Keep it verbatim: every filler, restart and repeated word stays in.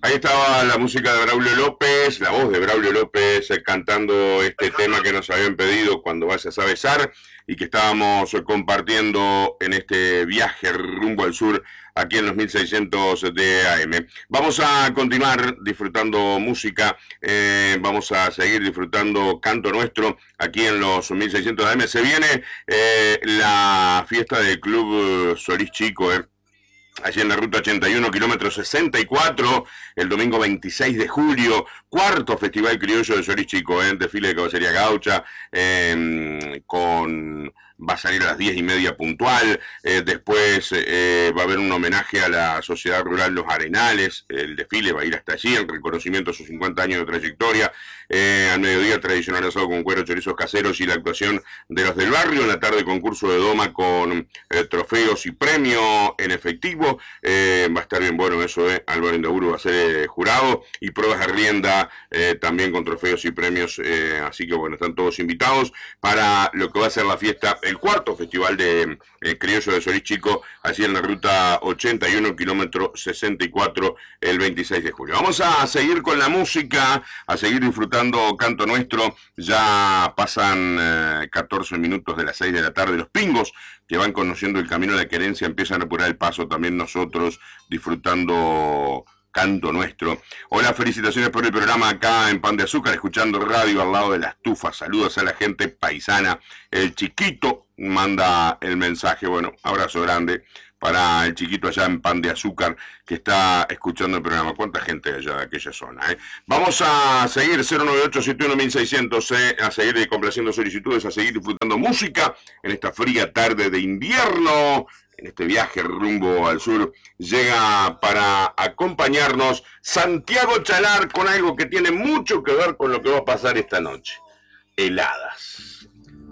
Ahí estaba la música de Braulio López, la voz de Braulio López eh, cantando este tema que nos habían pedido cuando vayas a besar y que estábamos eh, compartiendo en este viaje rumbo al sur aquí en los mil seiscientos de A M. Vamos a continuar disfrutando música, eh, vamos a seguir disfrutando canto nuestro aquí en los mil seiscientos de A M. Se viene eh, la fiesta del Club Solís Chico, eh. Allí en la ruta ochenta y uno, kilómetro sesenta y cuatro, el domingo veintiséis de julio, cuarto Festival Criollo de Solís Chico, ¿eh? Desfile de caballería gaucha, eh, con... va a salir a las diez y media puntual, eh, después eh, va a haber un homenaje a la Sociedad Rural Los Arenales, el desfile va a ir hasta allí, en reconocimiento a sus cincuenta años de trayectoria, eh, al mediodía tradicional asado con cuero, chorizos caseros y la actuación de los del barrio, en la tarde concurso de doma con eh, trofeos y premio en efectivo, eh, va a estar bien bueno eso, eh. Álvaro Indaburu va a ser eh, jurado, y pruebas de rienda eh, también con trofeos y premios, eh, así que bueno, están todos invitados para lo que va a ser la fiesta, el cuarto festival de eh, criollo de Solís Chico, allí en la ruta ochenta y uno, kilómetro sesenta y cuatro, el veintiséis de julio. Vamos a seguir con la música, a seguir disfrutando canto nuestro. Ya pasan eh, catorce minutos de las seis de la tarde. Los pingos que van conociendo el camino de la querencia empiezan a apurar el paso, también nosotros disfrutando canto nuestro. Hola, felicitaciones por el programa acá en Pan de Azúcar, escuchando radio al lado de la estufa. Saludos a la gente paisana. El Chiquito manda el mensaje. Bueno, abrazo grande para el Chiquito allá en Pan de Azúcar, que está escuchando el programa. ¿Cuánta gente allá de aquella zona? Eh? Vamos a seguir, cero nueve ocho siete uno mil seiscientos, eh, a seguir complaciendo solicitudes, a seguir disfrutando música en esta fría tarde de invierno. En este viaje rumbo al sur, llega para acompañarnos Santiago Chalar con algo que tiene mucho que ver con lo que va a pasar esta noche. Heladas.